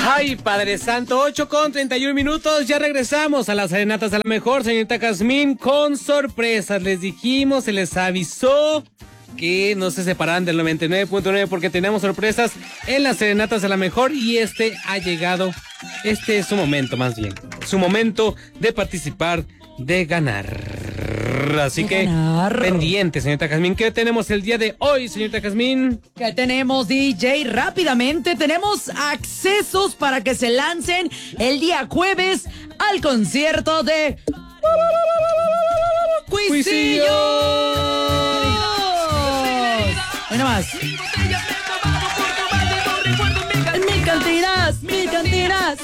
Ay, Padre Santo, 8:31. Ya regresamos a las serenatas a la mejor, señorita Jazmín, con sorpresas. Les dijimos, se les avisó que no se separaran del 99.9 porque tenemos sorpresas en las serenatas a la mejor y ha llegado, este es su momento más bien, su momento de participar, de ganar. Así que pendiente, señorita Jazmín. ¿Qué tenemos el día de hoy, señorita Jazmín? ¿Qué tenemos, DJ? Rápidamente tenemos accesos para que se lancen el día jueves al concierto de Cuisillos. Bueno más. Mil cantinas, mil cantinas.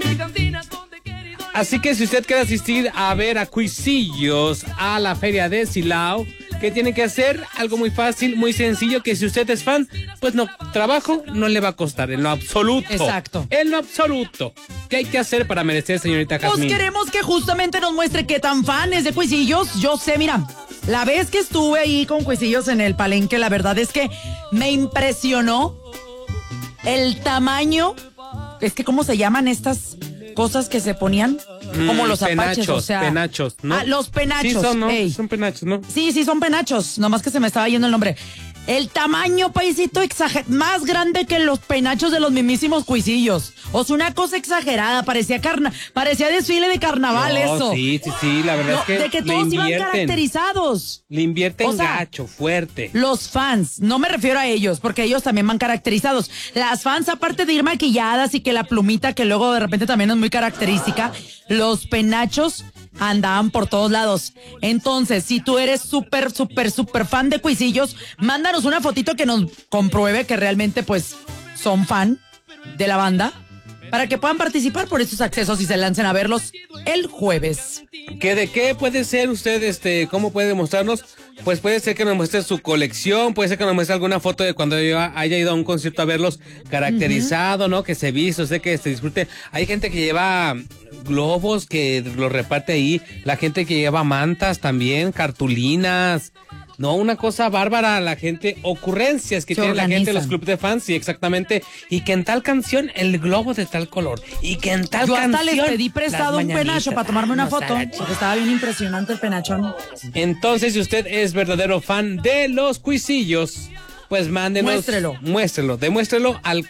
Así que si usted quiere asistir a ver a Cuisillos a la feria de Silao, ¿qué tiene que hacer? Algo muy fácil, muy sencillo, que si usted es fan, pues no, trabajo no le va a costar, en lo absoluto. Exacto. En lo absoluto. ¿Qué hay que hacer para merecer, señorita Jazmín? Pues queremos que justamente nos muestre qué tan fan es de Cuisillos. Yo sé, mira, la vez que estuve ahí con Cuisillos en el Palenque, la verdad es que me impresionó el tamaño. Es que, ¿cómo se llaman estas cosas que se ponían? Como los apaches, o sea. Penachos, ¿no? Ah, los penachos. Sí son, ¿no? Ey. Son penachos, ¿no? Sí, son penachos. Nomás que se me estaba yendo el nombre. El tamaño, paisito, más grande que los penachos de los mismísimos Cuisillos. O sea, una cosa exagerada. Parecía desfile de carnaval, no, eso. Sí, la verdad es que de que todos iban caracterizados. Le invierten, o sea, gacho, fuerte. Los fans, no me refiero a ellos, porque ellos también van caracterizados. Las fans, aparte de ir maquilladas y que la plumita, que luego de repente también es muy característica, los penachos andaban por todos lados. Entonces, si tú eres súper fan de Cuisillos, mándanos una fotito que nos compruebe que realmente, pues, son fan de la banda, para que puedan participar por estos accesos y se lancen a verlos el jueves. ¿Qué de qué puede ser usted, cómo puede mostrarnos? Pues puede ser que nos muestre su colección, puede ser que nos muestre alguna foto de cuando haya ido a un concierto a verlos caracterizado, ¿no? Que se viste, usted que se disfrute. Hay gente que lleva globos que los reparte ahí, la gente que lleva mantas también, cartulinas. No, una cosa bárbara, la gente, ocurrencias que tiene la gente en los clubes de fans, sí, exactamente. Y que en tal canción, el globo de tal color. Y que en tal canción. Yo hasta les pedí prestado un penacho para tomarme una foto, porque estaba bien impresionante el penachón. Entonces, si usted es verdadero fan de los Cuisillos, pues mándenos. Demuéstrelo al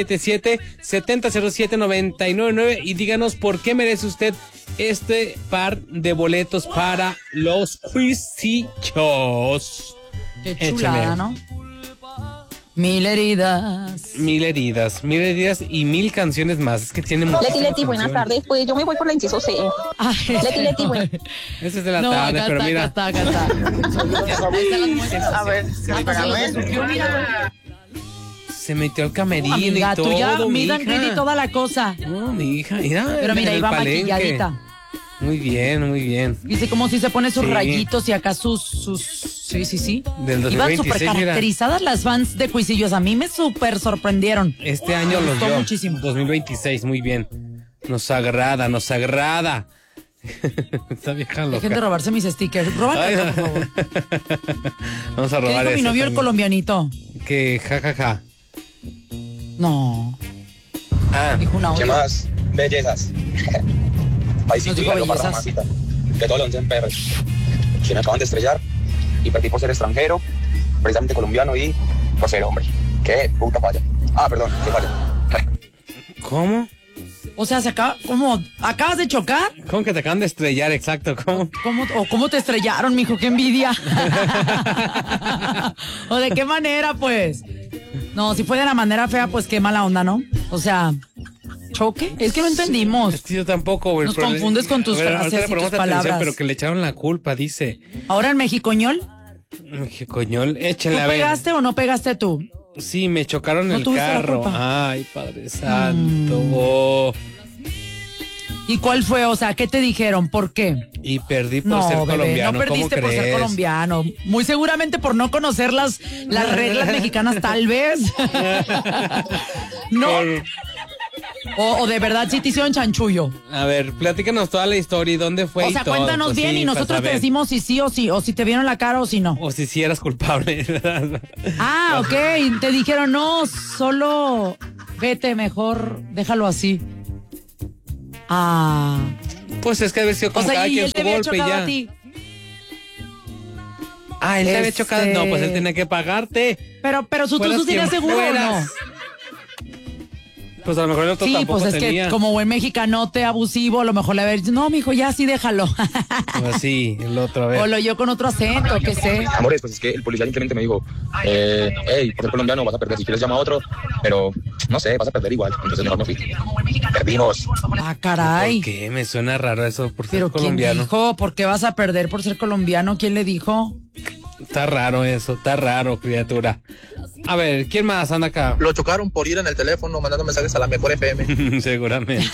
477-7007-999 y díganos por qué merece usted este par de boletos para los Cuisillos. Qué chulada, ¿no? 1000 heridas y 1000 canciones más. Es que tiene muchas. Leti, buenas tardes. Pues yo me voy por la inciso C. Leti, bueno. Ese es de la tarde, pero mira. Acá está. A ver, se metió al camerino, amiga, y todo, tú ya mija. y toda la cosa. No, mi hija, mira. Pero mira, iba maquilladita. Muy bien. Dice como si se pone sus Sí. rayitos y acá sus... Sí. Del 2026, iban súper caracterizadas las fans de Cuisillos. A mí me súper sorprendieron. Este año los gustó dio. muchísimo. 2026, muy bien. Nos agrada. Esta vieja loca. Dejen de robarse mis stickers. Róbate, por favor. Vamos a robar. ¿Qué dijo mi novio el colombianito? Que jajaja. No. Dijo una ¿Qué otra. más? Bellezas. Paisito Nos y dijo algo para bellezas. mamacita. De todos los 11 perros. Que me acaban de estrellar y perdí por ser extranjero, precisamente colombiano y por ser hombre. ¿Qué puta falla? Perdón, qué falla. ¿Cómo? O sea, ¿cómo? ¿Acabas de chocar? ¿Cómo que te acaban de estrellar? Exacto, ¿cómo? ¿Cómo te estrellaron, mijo? ¡Qué envidia! ¿O de qué manera, pues? No, si fue de la manera fea, pues qué mala onda, ¿no? O sea, ¿choque? Es que no entendimos. Es que yo tampoco, güey. Nos confundes con tus frases y tus palabras. Pero que le echaron la culpa, dice. ¿Ahora en Mexicoñol? Coñol, échale a ¿Tú ver. pegaste o no pegaste tú? Sí, me chocaron ¿No el tuviste la carro. culpa? Ay, Padre Santo. ¿Y cuál fue? O sea, ¿qué te dijeron? ¿Por qué? Y perdí por ser bebé, colombiano. no perdiste ¿Cómo por ser crees? colombiano. Muy seguramente por no conocer las reglas mexicanas, tal vez. No. O de verdad sí te hicieron chanchullo. A ver, platícanos toda la historia y dónde fue. O sea, y todo. cuéntanos Pues bien sí, y para nosotros te saber. decimos si sí, o si te vieron la cara o si no. O si sí eras culpable. Ok. Te dijeron, no, solo ojete, mejor déjalo así. Ah. Pues es que debe ser como cada y quien él su te había golpe y chocado ya. a ti. Ah, él te había chocado. No, pues él tenía que pagarte. Pero tú tenías seguro, ¿o no? Pues a lo mejor el otro tampoco pues es tenía. que como buen mexicanote abusivo, a lo mejor le había dicho, no, mijo, ya sí déjalo. Pues sí, el otro, a ver. O lo oyó con otro acento, qué sé. Amores, pues es que el policía simplemente me dijo, hey, por ser colombiano vas a perder, si quieres llama a otro, pero no sé, vas a perder igual, entonces mejor me fui. Perdimos. Ah, caray. ¿Por qué? Me suena raro eso por ser Pero colombiano. ¿quién dijo? ¿Por qué vas a perder por ser colombiano? ¿Quién le dijo? Está raro eso, está raro, criatura. A ver, ¿quién más anda acá? Lo chocaron por ir en el teléfono mandando mensajes a la mejor FM. Seguramente.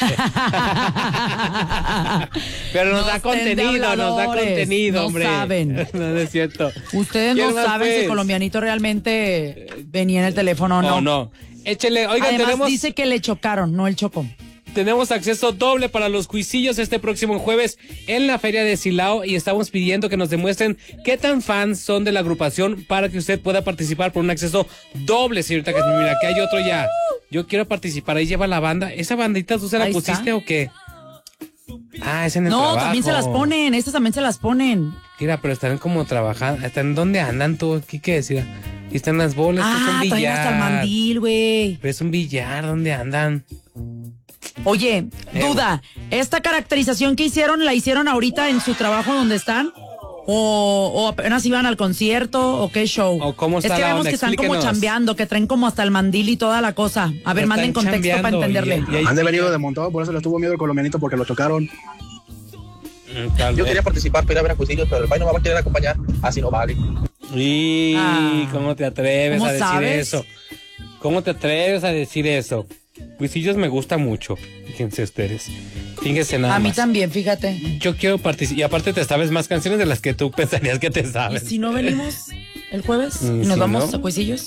Pero nos da contenido, hombre. No saben. No es cierto. Ustedes no saben si el colombianito realmente venía en el teléfono o no. No. Échele, oigan, Además, dice que le chocaron, no él chocó. Tenemos acceso doble para los cuisillos este próximo jueves en la Feria de Silao y estamos pidiendo que nos demuestren qué tan fans son de la agrupación para que usted pueda participar por un acceso doble, señorita Jasmine. Mira, que hay otro ya. Yo quiero participar, ahí lleva la banda. ¿Esa bandita tú se la Ahí pusiste está. o qué? Ah, es en el trabajo. No, también se las ponen, estas también se las ponen. Mira, pero están como trabajando. ¿Están dónde andan tú? ¿Qué decir? Aquí están las bolas, esto es un traen billar. hasta el mandil, güey. Pero es un billar, ¿dónde andan? Oye, duda, ¿esta caracterización que hicieron, la hicieron ahorita en su trabajo donde están? ¿O apenas iban al concierto? ¿O qué show? ¿O cómo está es que la vemos onda? que están como Explíquenos. chambeando, que traen como hasta el mandil y toda la cosa. A ver, Están manden contexto para chambeando entenderle. y ahí- Han de venido de montado, por eso les tuvo miedo el colombianito porque lo chocaron. Tal Yo vez. quería participar para ir a ver a Cuisillos, pero el país no me va a querer acompañar, así no vale. Y ¿cómo te atreves ¿Cómo a decir sabes? eso? ¿Cómo te atreves a decir eso? Cuisillos me gusta mucho, fíjense ustedes. Fíjense nada A mí más. también, fíjate. Yo quiero participar, y aparte te sabes más canciones de las que tú pensarías que te ¿Y sabes. si no venimos el jueves? Y ¿Y nos si vamos no? a Cuisillos?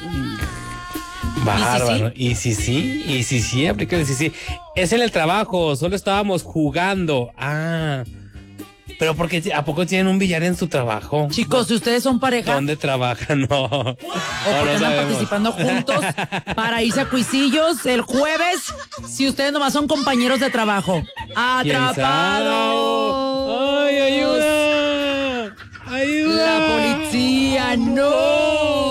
Bárbaro. Y si sí, aplica el sí. Es en el trabajo, solo estábamos jugando. Ah. Pero porque ¿a poco tienen un billar en su trabajo? Chicos, si ustedes son pareja ¿Dónde trabajan? No. o porque andan participando juntos para irse a Cuisillos el jueves, si ustedes nomás son compañeros de trabajo. ¡Atrapados! ¡Ay, ayuda! ¡Ayuda! ¡La policía, no!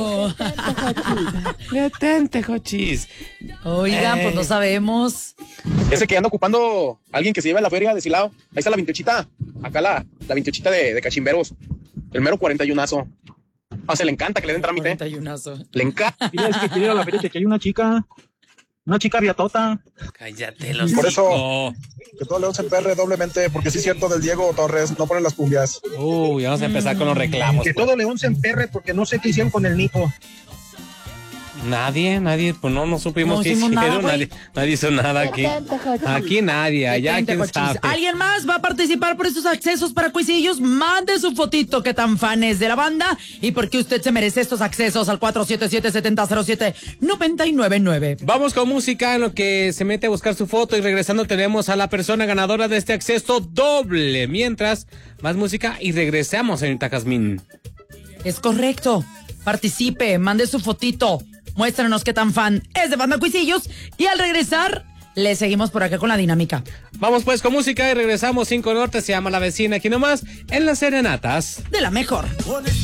Detente, cochis. Oigan, pues no sabemos. Ese que anda ocupando alguien que se lleva en la feria de Silao. Ahí está la 28. Acá la 28 de cachimberos. El mero 41azo. Se le encanta que le den trámite. 41azo. Le encanta. Es que quiere ir a la feria que hay una chica riatota. Cállate, los Por eso- hijos. Que todo León se emperre doblemente, porque sí es cierto del Diego Torres, no ponen las cumbias. Uy, vamos a empezar con los reclamos. Que todo León se emperre porque no sé qué hicieron con el Nico. Nadie, pues no supimos No qué hicimos hicieron, nada, güey. nadie hizo nada aquí. Aquí nadie, allá Detente, quién cochis. sabe. ¿Alguien más va a participar por estos accesos para Cuisillos? Mande su fotito, que tan fan es de la banda y por qué usted se merece estos accesos al 477-7007-999. Vamos con música en lo que se mete a buscar su foto y regresando tenemos a la persona ganadora de este acceso doble. Mientras, más música y regresamos, señorita Jazmín. Es correcto. Participe, mande su fotito. Muéstranos qué tan fan es de Banda Cuisillos y al regresar le seguimos por acá con la dinámica. Vamos pues con música y regresamos. 5 Norte se llama La Vecina, aquí nomás en las Serenatas. De la mejor.